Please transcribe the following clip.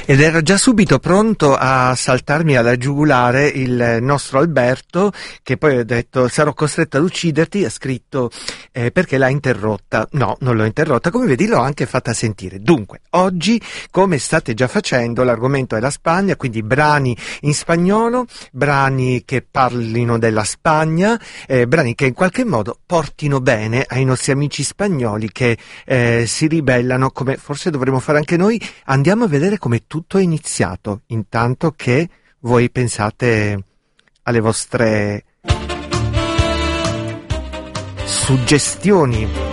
Ed era già subito pronto a saltarmi alla giugulare il nostro Alberto, che poi ha detto sarò costretto ad ucciderti, ha scritto perché l'ha interrotta. No, non l'ho interrotta, come vedi l'ho anche fatta sentire. Dunque, oggi, come state già facendo, l'argomento è la Spagna, quindi brani in spagnolo, brani che parlino della Spagna, brani che in qualche modo portino bene ai nostri amici spagnoli che si ribellano, come forse dovremmo fare anche noi. Andiamo a vedere come tutto è iniziato, intanto che voi pensate alle vostre suggestioni.